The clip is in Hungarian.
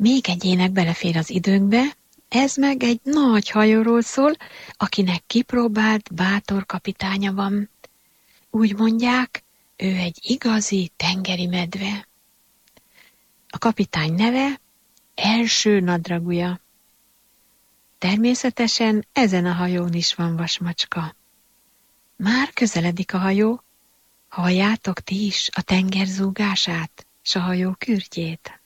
Még egy ének belefér az időnkbe, ez meg egy nagy hajóról szól, akinek kipróbált, bátor kapitánya van. Úgy mondják, ő egy igazi tengeri medve. A kapitány neve Első Nadragúja. Természetesen ezen a hajón is van vasmacska. Már közeledik a hajó, halljátok ti is a tenger zúgását, s a hajó kürtjét.